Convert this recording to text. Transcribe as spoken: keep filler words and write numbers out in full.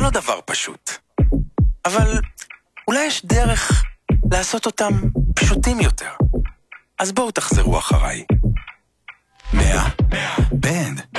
לא דבר פשוט. אבל אולי יש דרך לעשות אותם פשוטים יותר. אז בואו תחזרו אחריי. מאה. בנד.